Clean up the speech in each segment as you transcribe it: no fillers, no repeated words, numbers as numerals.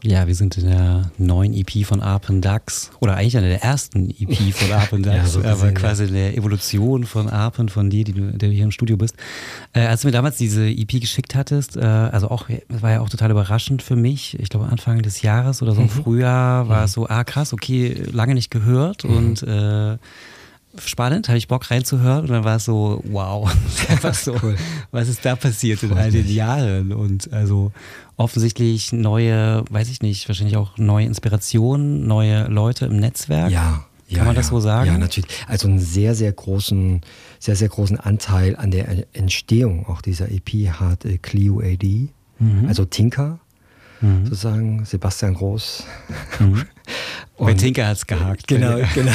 Ja, wir sind in der neuen EP von Arpen-Dax oder eigentlich in der ersten EP von Arpen-Dax, ja, so gesehen, aber quasi der Evolution von Arpen, von dir, der hier im Studio bist. Als du mir damals diese EP geschickt hattest, also auch, das war ja auch total überraschend für mich, ich glaube Anfang des Jahres oder so im Frühjahr war es so, krass, okay, lange nicht gehört und spannend, habe ich Bock reinzuhören und dann war es so, wow, einfach so, cool. Was ist da passiert in all den Jahren und also offensichtlich neue, weiß ich nicht, wahrscheinlich auch neue Inspirationen, neue Leute im Netzwerk. Ja. Kann man das so sagen? Ja, natürlich. Also einen sehr, sehr großen Anteil an der Entstehung auch dieser EP hat Clio AD, also Tinker, sozusagen, Sebastian Groß. Bei Tinker hat es gehakt. Genau.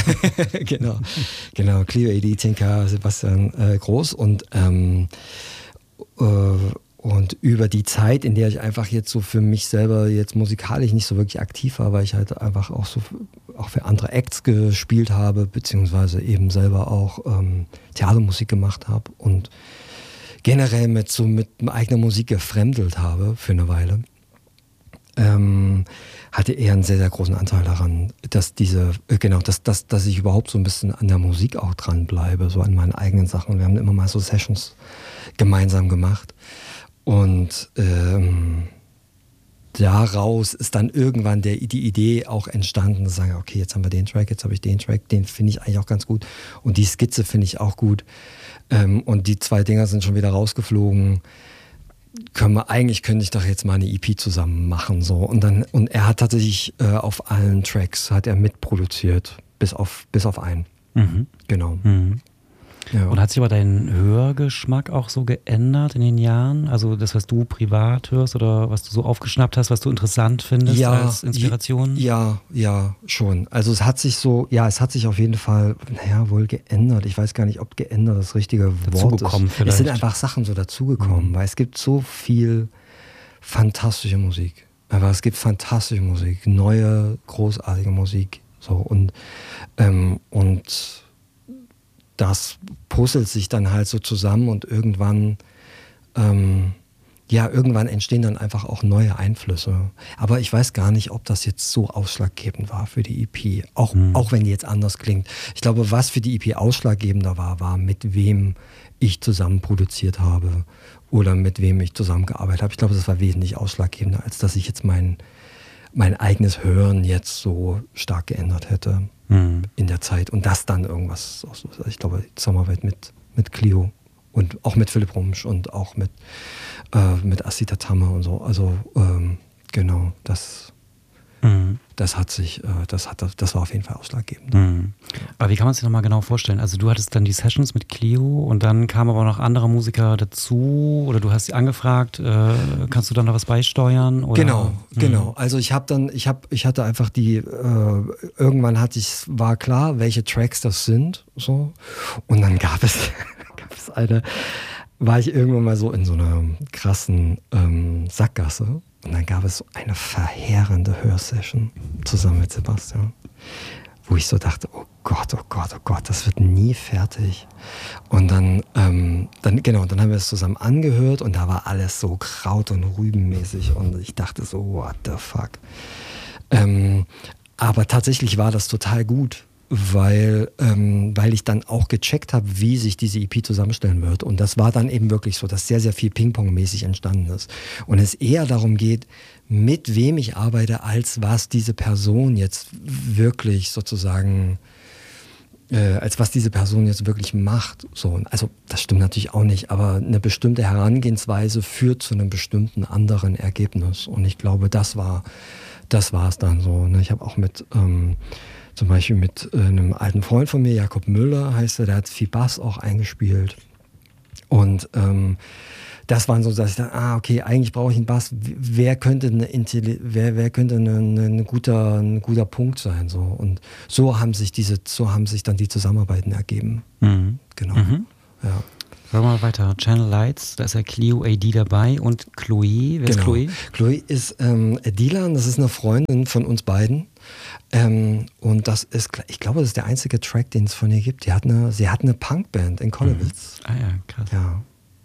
Clio AD, Tinker, Sebastian Groß und über die Zeit, in der ich einfach jetzt so für mich selber jetzt musikalisch nicht so wirklich aktiv war, weil ich halt einfach auch so auch für andere Acts gespielt habe, beziehungsweise eben selber auch Theatermusik gemacht habe und generell mit eigener Musik gefremdelt habe für eine Weile, hatte er einen sehr, sehr großen Anteil daran, dass dass ich überhaupt so ein bisschen an der Musik auch dran bleibe, so an meinen eigenen Sachen. Wir haben immer mal so Sessions gemeinsam gemacht. Und daraus ist dann irgendwann die Idee auch entstanden, zu sagen, okay, jetzt haben wir den Track, jetzt habe ich den Track, den finde ich eigentlich auch ganz gut. Und die Skizze finde ich auch gut. Und die 2 Dinger sind schon wieder rausgeflogen. Könnte ich doch jetzt mal eine EP zusammen machen. So. Und er hat tatsächlich auf allen Tracks hat er mitproduziert, bis auf einen. Genau. Ja. Und hat sich aber dein Hörgeschmack auch so geändert in den Jahren? Also das, was du privat hörst oder was du so aufgeschnappt hast, was du interessant findest als Inspiration? Ja, schon. Also es hat sich auf jeden Fall, wohl geändert. Ich weiß gar nicht, ob geändert das richtige Wort ist. Vielleicht. Es sind einfach Sachen so dazugekommen, weil es gibt so viel fantastische Musik. Aber es gibt fantastische Musik, neue, großartige Musik. So und das puzzelt sich dann halt so zusammen und irgendwann entstehen dann einfach auch neue Einflüsse. Aber ich weiß gar nicht, ob das jetzt so ausschlaggebend war für die EP, auch wenn die jetzt anders klingt. Ich glaube, was für die EP ausschlaggebender war, mit wem ich zusammen produziert habe oder mit wem ich zusammengearbeitet habe. Ich glaube, das war wesentlich ausschlaggebender, als dass ich jetzt mein eigenes Hören jetzt so stark geändert hätte in der Zeit. Und das dann irgendwas, ich glaube, die Zusammenarbeit mit Clio und auch mit Philipp Rumsch und auch mit Asita Tamme und so. Also genau, das war auf jeden Fall ausschlaggebend. Aber wie kann man sich nochmal genau vorstellen? Also du hattest dann die Sessions mit Clio und dann kamen aber noch andere Musiker dazu oder du hast sie angefragt, kannst du dann noch was beisteuern? Oder? Genau. Also ich hatte einfach irgendwann war klar, welche Tracks das sind, so. Und dann war ich irgendwann mal so in so einer krassen Sackgasse. Und dann gab es so eine verheerende Hörsession zusammen mit Sebastian, wo ich so dachte, oh Gott, das wird nie fertig. Und dann haben wir es zusammen angehört und da war alles so Kraut- und Rübenmäßig und ich dachte so, what the fuck. Aber tatsächlich war das total gut, weil ich dann auch gecheckt habe, wie sich diese EP zusammenstellen wird. Und das war dann eben wirklich so, dass sehr, sehr viel Ping-Pong-mäßig entstanden ist. Und es eher darum geht, mit wem ich arbeite, als was diese Person jetzt wirklich sozusagen, als was diese Person jetzt wirklich macht. So, also das stimmt natürlich auch nicht, aber eine bestimmte Herangehensweise führt zu einem bestimmten anderen Ergebnis. Und ich glaube, das war es dann so. Ne? Ich habe auch zum Beispiel mit einem alten Freund von mir, Jakob Müller heißt er, der hat viel Bass auch eingespielt. Und das waren so, dass ich dachte, okay, eigentlich brauche ich einen Bass. Wer könnte ein guter Punkt sein? So. Und so haben sich dann die Zusammenarbeiten ergeben. Genau. Ja. Hören wir mal weiter. Channel Lights, da ist ja Clio AD dabei und Chloe. Wer ist Chloe? Chloe ist Dilan, das ist eine Freundin von uns beiden. Und ich glaube, das ist der einzige Track, den es von ihr gibt. Sie hat eine Punkband in Kollewitz. Ah ja, krass. Ja.